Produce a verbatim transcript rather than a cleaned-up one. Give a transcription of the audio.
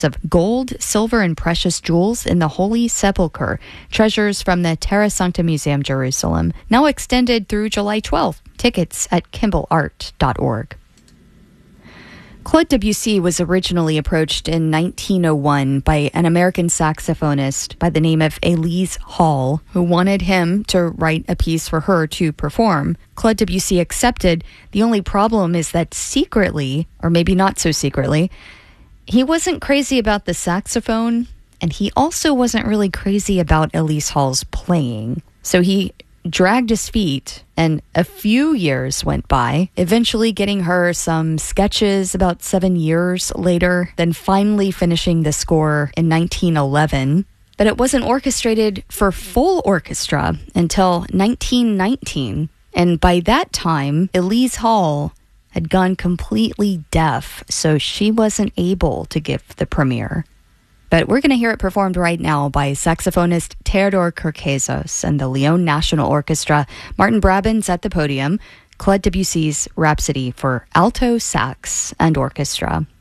of gold, silver, and precious jewels in the Holy Sepulchre, treasures from the Terra Sancta Museum, Jerusalem, now extended through July twelfth. Tickets at kimball art dot org. Claude Debussy was originally approached in nineteen oh one by an American saxophonist by the name of Elise Hall, who wanted him to write a piece for her to perform. Claude Debussy accepted. The only problem is that secretly, or maybe not so secretly, he wasn't crazy about the saxophone, and he also wasn't really crazy about Elise Hall's playing. So he dragged his feet, and a few years went by, eventually getting her some sketches about seven years later, then finally finishing the score in nineteen eleven. But it wasn't orchestrated for full orchestra until nineteen nineteen. And by that time, Elise Hall had gone completely deaf, so she wasn't able to give the premiere. But we're going to hear it performed right now by saxophonist Theodore Kerkezos and the Lyon National Orchestra. Martin Brabant's at the podium. Claude Debussy's Rhapsody for alto sax and orchestra.